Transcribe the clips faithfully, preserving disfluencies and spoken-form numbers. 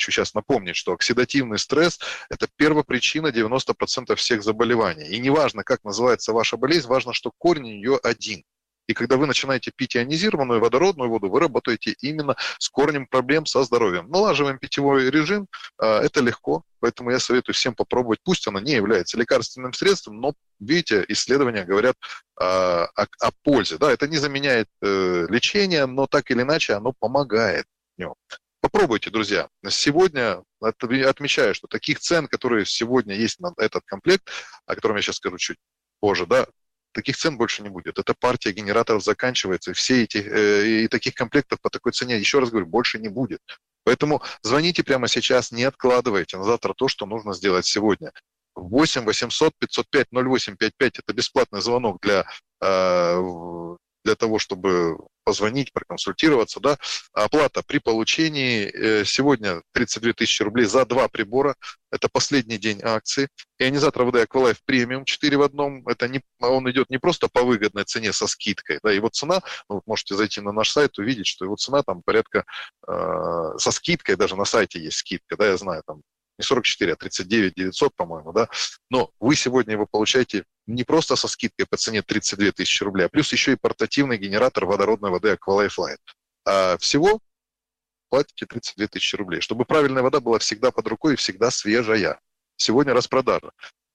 хочу сейчас напомнить, что оксидативный стресс – это первопричина девяноста процентов всех заболеваний. И неважно, как называется ваша болезнь, важно, что корень ее один. И когда вы начинаете пить ионизированную водородную воду, вы работаете именно с корнем проблем со здоровьем. Налаживаем питьевой режим, это легко, поэтому я советую всем попробовать. Пусть она не является лекарственным средством, но, видите, исследования говорят о, о, о пользе. Да, это не заменяет э, лечение, но так или иначе оно помогает в нем. Попробуйте, друзья. Сегодня отмечаю, что таких цен, которые сегодня есть на этот комплект, о котором я сейчас скажу чуть позже, да, таких цен больше не будет. Эта партия генераторов заканчивается, и все эти, э, и таких комплектов по такой цене, еще раз говорю, больше не будет. Поэтому звоните прямо сейчас, не откладывайте на завтра то, что нужно сделать сегодня. восемь восемьсот пятьсот пять ноль восемь пять пять – это бесплатный звонок для, э, для того, чтобы позвонить, проконсультироваться. Да? Оплата при получении сегодня тридцать две тысячи рублей за два прибора. Это последний день акции. Ионизатор воды Aqualife Premium четыре в одном. Это не, он идет не просто по выгодной цене со скидкой. Да? Его цена, ну, вы можете зайти на наш сайт, увидеть, что его цена там порядка э, со скидкой, даже на сайте есть скидка, да, я знаю, там не сорок четыре, а тридцать девять девятьсот, по-моему, да. Но вы сегодня его получаете не просто со скидкой по цене тридцать две тысячи рублей, а плюс еще и портативный генератор водородной воды Aqualife Light. А всего платите тридцать две тысячи рублей, чтобы правильная вода была всегда под рукой и всегда свежая. Сегодня распродажа.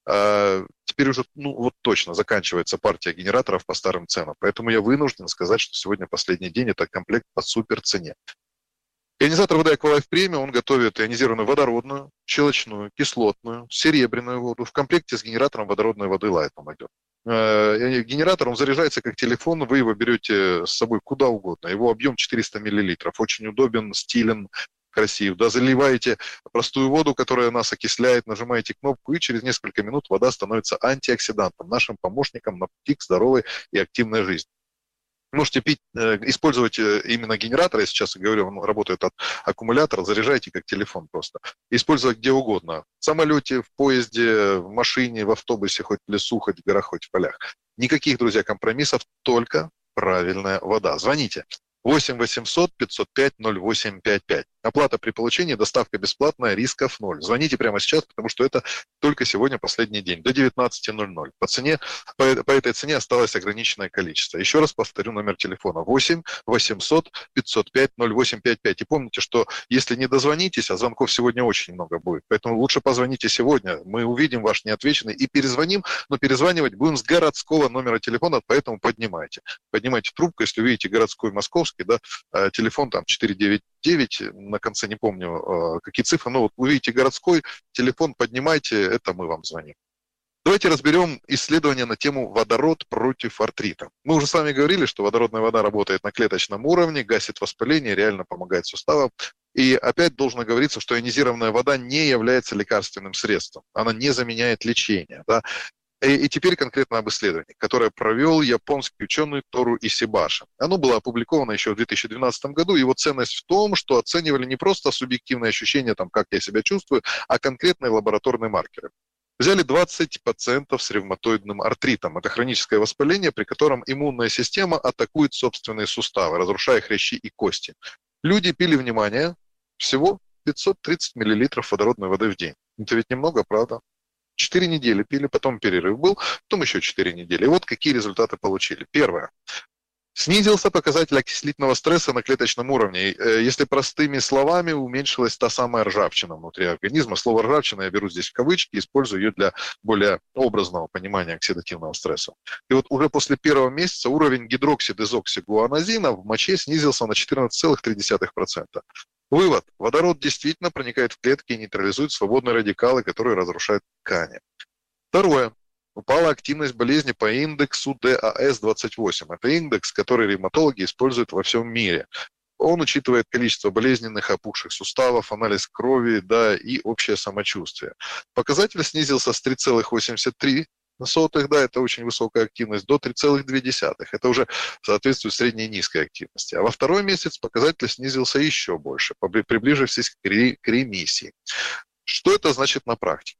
А теперь уже, ну вот точно, заканчивается партия генераторов по старым ценам. Поэтому я вынужден сказать, что сегодня последний день, это комплект по супер цене. Ионизатор воды Aqualife Premium, он готовит ионизированную водородную, щелочную, кислотную, серебряную воду в комплекте с генератором водородной воды Light он идет. Генератор, он заряжается как телефон, вы его берете с собой куда угодно. Его объем четыреста миллилитров, очень удобен, стилен, красив. Да, заливаете простую воду, которая нас окисляет, нажимаете кнопку, и через несколько минут вода становится антиоксидантом, нашим помощником на пути к здоровой и активной жизни. Можете пить, использовать именно генератор, я сейчас говорю, он работает от аккумулятора, заряжайте как телефон просто. Использовать где угодно. В самолете, в поезде, в машине, в автобусе, хоть в лесу, хоть в горах, хоть в полях. Никаких, друзья, компромиссов, только правильная вода. Звоните. восемь восемьсот пятьсот пять ноль восемь пять пять. Оплата при получении, доставка бесплатная, рисков ноль. Звоните прямо сейчас, потому что это только сегодня последний день, до девятнадцати ноль-ноль. По цене, по, по этой цене осталось ограниченное количество. Еще раз повторю номер телефона: восемь восемьсот пятьсот пять ноль восемь пять пять. И помните, что если не дозвонитесь, а звонков сегодня очень много будет, поэтому лучше позвоните сегодня, мы увидим ваш неотвеченный и перезвоним, но перезванивать будем с городского номера телефона, поэтому поднимайте. Поднимайте трубку, если увидите городской московский, да, телефон там четыре девять девять, на конце не помню какие цифры, но вот вы видите городской, телефон поднимайте, это мы вам звоним. Давайте разберем исследование на тему водород против артрита. Мы уже с вами говорили, что водородная вода работает на клеточном уровне, гасит воспаление, реально помогает суставам. И опять должно говориться, что ионизированная вода не является лекарственным средством, она не заменяет лечение. Да? И теперь конкретно об исследовании, которое провел японский ученый Тору Исибаши. Оно было опубликовано еще в две тысячи двенадцатом году. Его ценность в том, что оценивали не просто субъективные ощущения, там, как я себя чувствую, а конкретные лабораторные маркеры. Взяли двадцать пациентов с ревматоидным артритом. Это хроническое воспаление, при котором иммунная система атакует собственные суставы, разрушая хрящи и кости. Люди пили, внимание, всего пятьсот тридцать миллилитров водородной воды в день. Это ведь немного, правда? Четыре недели пили, потом перерыв был, потом еще четыре недели. И вот какие результаты получили. Первое. Снизился показатель окислительного стресса на клеточном уровне. Если простыми словами, уменьшилась та самая ржавчина внутри организма. Слово «ржавчина» я беру здесь в кавычки, использую ее для более образного понимания оксидативного стресса. И вот уже после первого месяца уровень гидроксидезоксигуанозина в моче снизился на четырнадцать целых три десятых процента. Вывод. Водород действительно проникает в клетки и нейтрализует свободные радикалы, которые разрушают ткани. Второе. Упала активность болезни по индексу ди эй эс двадцать восемь. Это индекс, который ревматологи используют во всем мире. Он учитывает количество болезненных опухших суставов, анализ крови, да, и общее самочувствие. Показатель снизился с три целых восемьдесят три сотых, да, это очень высокая активность, до три целых две десятых. Это уже соответствует средней и низкой активности. А во второй месяц показатель снизился еще больше, приближившись к ремиссии. Что это значит на практике?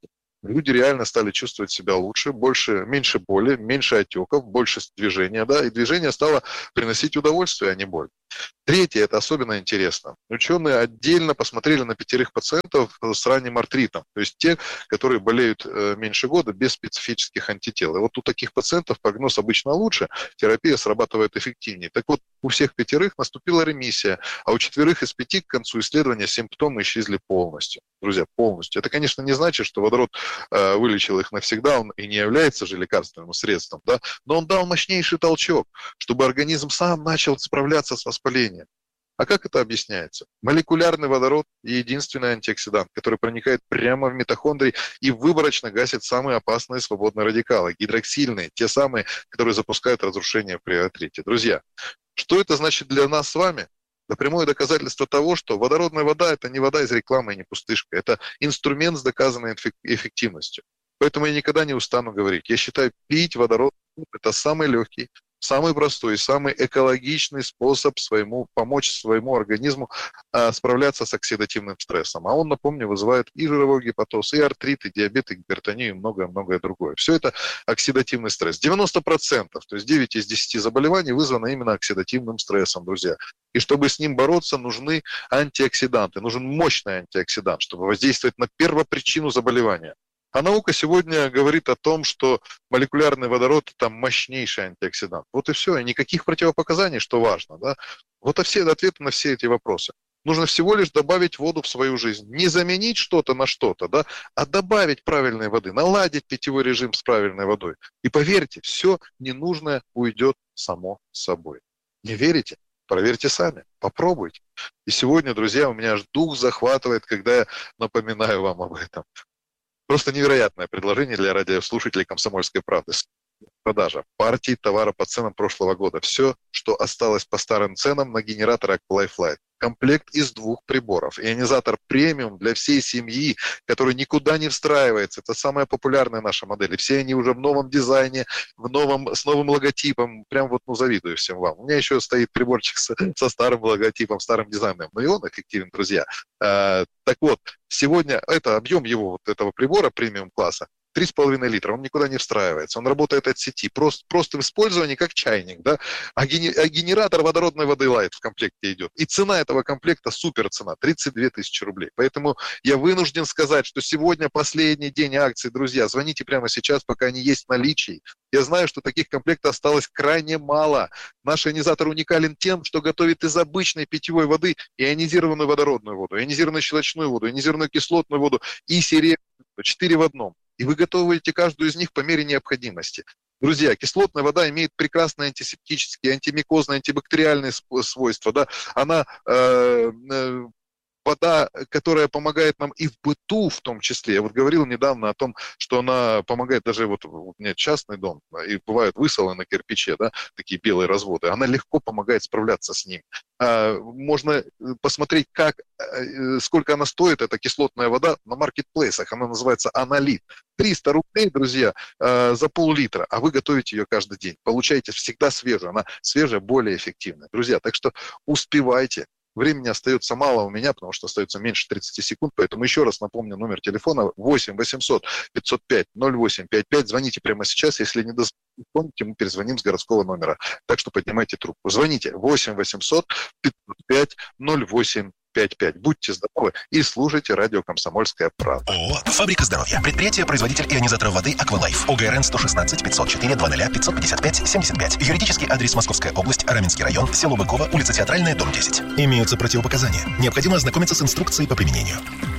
люди реально стали чувствовать себя лучше, больше, меньше боли, меньше отеков, больше движения, да, и движение стало приносить удовольствие, а не боль. Третье, это особенно интересно. Ученые отдельно посмотрели на пятерых пациентов с ранним артритом, то есть те, которые болеют меньше года без специфических антител. И вот у таких пациентов прогноз обычно лучше, терапия срабатывает эффективнее. Так вот, у всех пятерых наступила ремиссия, а у четверых из пяти к концу исследования симптомы исчезли полностью. Друзья, полностью. Это, конечно, не значит, что водород э, вылечил их навсегда, он и не является же лекарственным средством, да? Но он дал мощнейший толчок, чтобы организм сам начал справляться с воспалением. А как это объясняется? Молекулярный водород – единственный антиоксидант, который проникает прямо в митохондрии и выборочно гасит самые опасные свободные радикалы, гидроксильные, те самые, которые запускают разрушение при артрите. Друзья, что это значит для нас с вами? Да прямое доказательство того, что водородная вода – это не вода из рекламы и не пустышка. Это инструмент с доказанной эффективностью. Поэтому я никогда не устану говорить. Я считаю, пить водород – это самый легкий, самый простой и самый экологичный способ своему, помочь своему организму а, справляться с оксидативным стрессом. А он, напомню, вызывает и жировой гепатоз, и артрит, и диабет, и гипертонию, и многое-многое другое. Все это оксидативный стресс. девяносто процентов, то есть девять из десяти заболеваний вызвано именно оксидативным стрессом, друзья. И чтобы с ним бороться, нужны антиоксиданты, нужен мощный антиоксидант, чтобы воздействовать на первопричину заболевания. А наука сегодня говорит о том, что молекулярный водород – это мощнейший антиоксидант. Вот и все, и никаких противопоказаний, что важно. Да? Вот и все ответы на все эти вопросы. Нужно всего лишь добавить воду в свою жизнь. Не заменить что-то на что-то, да, а добавить правильной воды, наладить питьевой режим с правильной водой. И поверьте, все ненужное уйдет само собой. Не верите? Проверьте сами, попробуйте. И сегодня, друзья, у меня аж дух захватывает, когда я напоминаю вам об этом. Просто невероятное предложение для радиослушателей «Комсомольской правды». Продажа партий товара по ценам прошлого года. Все, что осталось по старым ценам на генераторах LifeLight. Комплект из двух приборов. Ионизатор премиум для всей семьи, который никуда не встраивается. Это самая популярная наша модель. И все они уже в новом дизайне, в новом, с новым логотипом. Прям вот, ну, завидую всем вам. У меня еще стоит приборчик со, со старым логотипом, старым дизайном. Но и он эффективен, друзья. А, так вот, сегодня это объем его, вот этого прибора премиум-класса, три с половиной литра, он никуда не встраивается, он работает от сети, просто, просто в использовании как чайник, да, а, гени, а генератор водородной воды Light в комплекте идет. И цена этого комплекта супер цена, тридцать две тысячи рублей. Поэтому я вынужден сказать, что сегодня последний день акций, друзья, звоните прямо сейчас, пока они есть в наличии. Я знаю, что таких комплектов осталось крайне мало. Наш ионизатор уникален тем, что готовит из обычной питьевой воды ионизированную водородную воду, ионизированную щелочную воду, ионизированную кислотную воду и серебряную, четыре в одном. И вы готовите каждую из них по мере необходимости. Друзья, кислотная вода имеет прекрасные антисептические, антимикозные, антибактериальные свойства. Да? Она э, э, вода, которая помогает нам и в быту в том числе. Я вот говорил недавно о том, что она помогает даже, вот у меня частный дом, и бывают высолы на кирпиче, да, такие белые разводы. Она легко помогает справляться с ним. А, можно посмотреть, как, сколько она стоит, эта кислотная вода, на маркетплейсах. Она называется Аналит. триста рублей, друзья, за пол-литра, а вы готовите ее каждый день. Получаете всегда свежую. Она свежая, более эффективная. Друзья, так что успевайте. Времени остается мало у меня, потому что остается меньше тридцати секунд, поэтому еще раз напомню номер телефона восемь восемьсот пятьсот пять ноль восемь пять пять. Звоните прямо сейчас, если не дозвоните, мы перезвоним с городского номера. Так что поднимайте трубку. Звоните восемь восемьсот пятьсот пять ноль восемь пять пять. Будьте здоровы и слушайте радио «Комсомольская правда». ООО «Фабрика здоровья». Предприятие-производитель ионизаторов воды «Аквалайф». ОГРН сто шестнадцать пятьсот четыре двадцать пятьсот пятьдесят пять семьдесят пять. Юридический адрес: Московская область, Раменский район, село Быково, улица Театральная, дом десять. Имеются противопоказания. Необходимо ознакомиться с инструкцией по применению.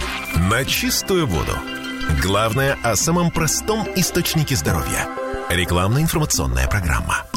На чистую воду. Главное о самом простом источнике здоровья. Рекламно-информационная программа.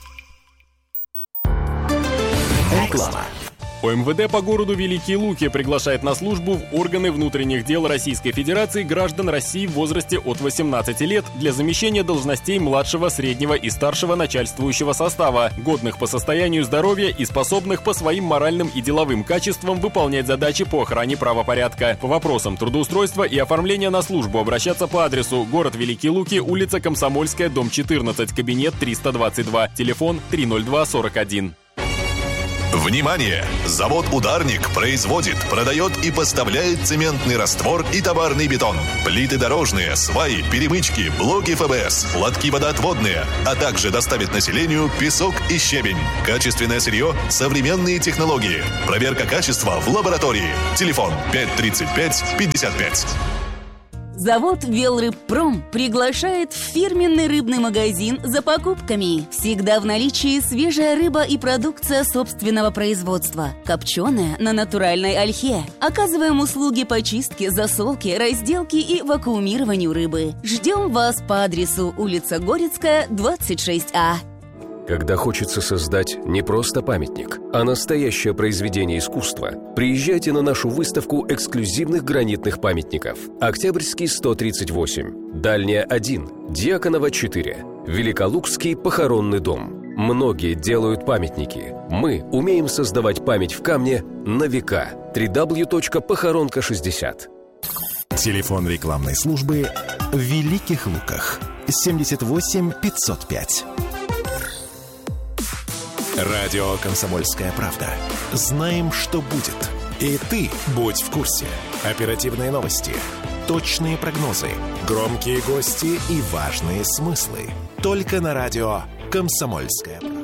Реклама. ОМВД по городу Великие Луки приглашает на службу в органы внутренних дел Российской Федерации граждан России в возрасте от восемнадцати лет для замещения должностей младшего, среднего и старшего начальствующего состава, годных по состоянию здоровья и способных по своим моральным и деловым качествам выполнять задачи по охране правопорядка. По вопросам трудоустройства и оформления на службу обращаться по адресу: город Великие Луки, улица Комсомольская, дом четырнадцать, кабинет триста двадцать два, телефон три ноль два сорок один. Внимание! Завод «Ударник» производит, продает и поставляет цементный раствор и товарный бетон, плиты дорожные, сваи, перемычки, блоки эф бэ эс, лотки водоотводные, а также доставит населению песок и щебень. Качественное сырье, современные технологии. Проверка качества в лаборатории. Телефон пять тридцать пять пятьдесят пять. Завод «Велрыбпром» приглашает в фирменный рыбный магазин за покупками. Всегда в наличии свежая рыба и продукция собственного производства. Копченая на натуральной ольхе. Оказываем услуги по чистке, засолке, разделке и вакуумированию рыбы. Ждем вас по адресу улица Горецкая, двадцать шесть А. Когда хочется создать не просто памятник, а настоящее произведение искусства, приезжайте на нашу выставку эксклюзивных гранитных памятников. Октябрьский сто тридцать восемь, Дальняя один, Дьяконова четыре, Великолукский похоронный дом. Многие делают памятники. Мы умеем создавать память в камне на века. дабл ю дабл ю дабл ю точка похоронка шестьдесят. Телефон рекламной службы в Великих Луках. семьдесят восемь пятьсот пять. Радио «Комсомольская правда». Знаем, что будет. И ты будь в курсе. Оперативные новости, точные прогнозы, громкие гости и важные смыслы. Только на радио «Комсомольская правда».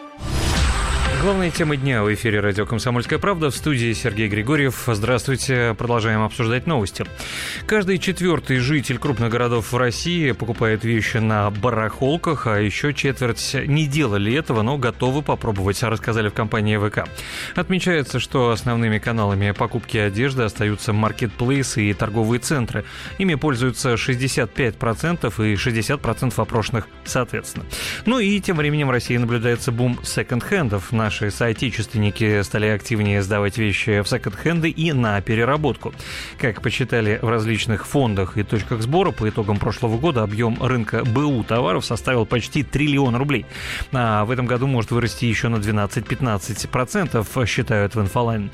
Главная тема дня в эфире радио «Комсомольская правда». В студии Сергей Григорьев. Здравствуйте. Продолжаем обсуждать новости. Каждый четвертый житель крупных городов в России покупает вещи на барахолках, а еще четверть не делали этого, но готовы попробовать, рассказали в компании вэ ка. Отмечается, что основными каналами покупки одежды остаются маркетплейсы и торговые центры. Ими пользуются шестьдесят пять процентов и шестьдесят процентов опрошенных соответственно. Ну и тем временем в России наблюдается бум секонд-хендов. Наши соотечественники стали активнее сдавать вещи в секонд-хенды и на переработку. Как почитали в различных фондах и точках сбора, по итогам прошлого года объем рынка бэ у товаров составил почти триллион рублей. А в этом году может вырасти еще на двенадцать-пятнадцать процентов, считают в Инфолайн.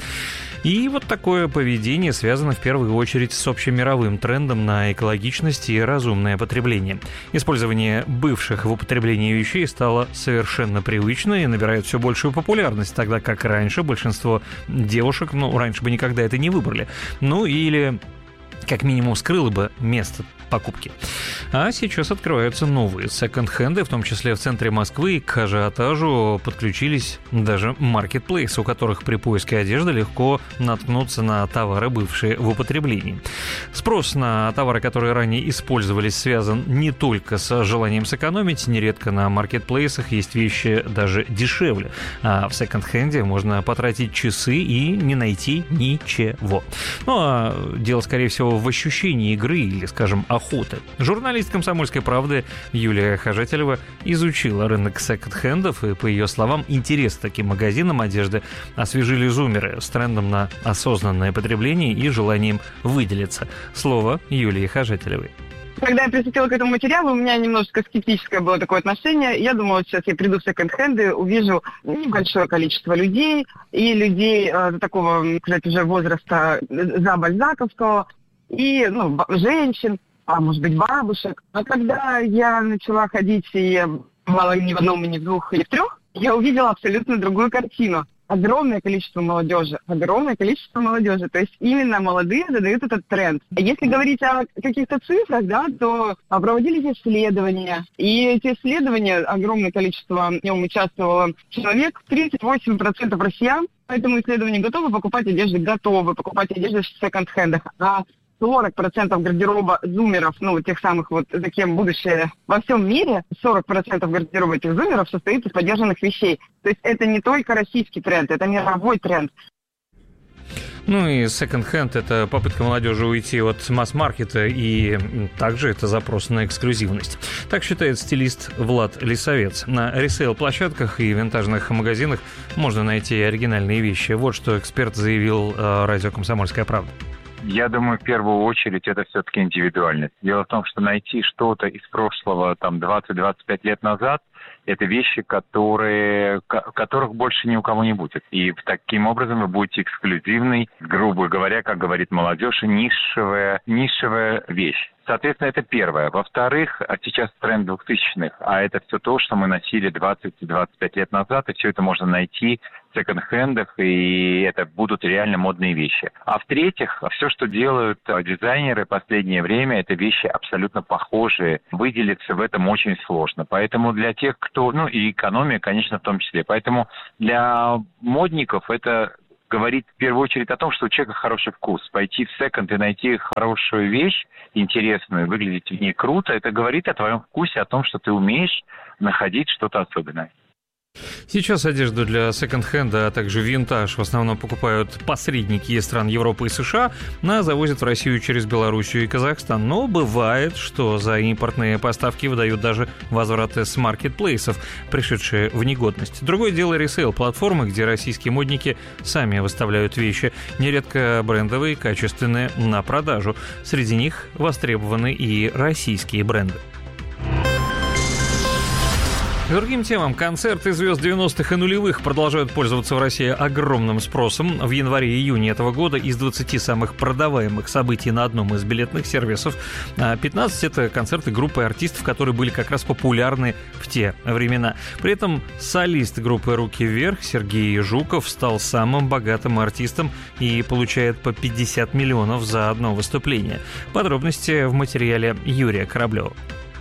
И вот такое поведение связано в первую очередь с общемировым трендом на экологичность и разумное потребление. Использование бывших в употреблении вещей стало совершенно привычно и набирает все большую популярность, тогда как раньше большинство девушек, ну, раньше бы никогда это не выбрали. Ну, или как минимум скрыло бы место покупки. А сейчас открываются новые секонд-хенды, в том числе в центре Москвы. К ажиотажу подключились даже маркетплейсы, у которых при поиске одежды легко наткнуться на товары, бывшие в употреблении. Спрос на товары, которые ранее использовались, связан не только с желанием сэкономить. Нередко на маркетплейсах есть вещи даже дешевле. А в секонд-хенде можно потратить часы и не найти ничего. Ну а дело, скорее всего, в ощущении игры или, скажем, охоты. Журналист «Комсомольской правды» Юлия Хожателева изучила рынок секонд-хендов, и, по ее словам, интерес к таким магазинам одежды освежили зумеры с трендом на осознанное потребление и желанием выделиться. Слово Юлии Хожателевой. Когда я приступила к этому материалу, у меня немножко скептическое было такое отношение. Я думала, сейчас я приду в секонд-хенды, увижу небольшое количество людей, и людей э, такого, сказать, уже возраста за бальзаковского, и ну, женщин, а может быть бабушек. А когда я начала ходить, и я бывала ни в одном, ни в двух, ни в трех, я увидела абсолютно другую картину. Огромное количество молодежи, огромное количество молодежи. То есть именно молодые задают этот тренд. Если говорить о каких-то цифрах, да, то проводились исследования. И эти исследования, огромное количество в нем участвовало человек, тридцать восемь процентов россиян по этому исследованию готовы покупать одежду, готовы покупать одежду в секонд-хендах. А сорок процентов гардероба зумеров, ну, тех самых вот, за кем будущее во всем мире, сорок процентов гардероба этих зумеров состоит из подержанных вещей. То есть это не только российский тренд, это мировой тренд. Ну и секонд-хенд – это попытка молодежи уйти от масс-маркета, и также это запрос на эксклюзивность. Так считает стилист Влад Лисовец. На ресейл-площадках и винтажных магазинах можно найти оригинальные вещи. Вот что эксперт заявил э, радио «Комсомольская правда». Я думаю, в первую очередь это все-таки индивидуальность. Дело в том, что найти что-то из прошлого там двадцать-двадцать пять лет назад – это вещи, которые, которых больше ни у кого не будет. И таким образом вы будете эксклюзивной, грубо говоря, как говорит молодежь, нишевая, нишевая вещь. Соответственно, это первое. Во-вторых, сейчас тренд двухтысячных, а это все то, что мы носили двадцать-двадцать пять лет назад, и все это можно найти в секонд-хендах, и это будут реально модные вещи. А в-третьих, все, что делают дизайнеры в последнее время, это вещи абсолютно похожие. Выделиться в этом очень сложно. Поэтому для тех, кто... Ну, и экономия, конечно, в том числе. Поэтому для модников это... говорит в первую очередь о том, что у человека хороший вкус. Пойти в секонд и найти хорошую вещь, интересную, выглядеть в ней круто, это говорит о твоем вкусе, о том, что ты умеешь находить что-то особенное. Сейчас одежду для секонд-хенда, а также винтаж в основном покупают посредники из стран Европы и США, а завозят в Россию через Белоруссию и Казахстан. Но бывает, что за импортные поставки выдают даже возвраты с маркетплейсов, пришедшие в негодность. Другое дело ресейл-платформы, где российские модники сами выставляют вещи, нередко брендовые, качественные, на продажу. Среди них востребованы и российские бренды. К другим темам. Концерты звезд девяностых и нулевых продолжают пользоваться в России огромным спросом. В январе-июне этого года из двадцати самых продаваемых событий на одном из билетных сервисов пятнадцать — это концерты группы артистов, которые были как раз популярны в те времена. При этом солист группы «Руки вверх» Сергей Жуков стал самым богатым артистом и получает по пятьдесят миллионов за одно выступление. Подробности в материале Юрия Кораблева.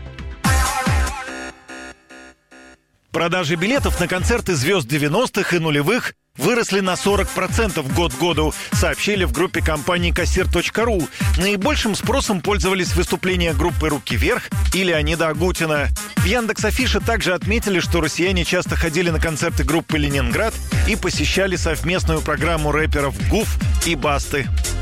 Продажи билетов на концерты звезд девяностых и нулевых выросли на сорок процентов год к году, сообщили в группе компании кассир точка ру. Наибольшим спросом пользовались выступления группы «Руки вверх» и Леонида Агутина. В Яндекс.Афише также отметили, что россияне часто ходили на концерты группы «Ленинград» и посещали совместную программу рэперов «Гуф» и «Басты».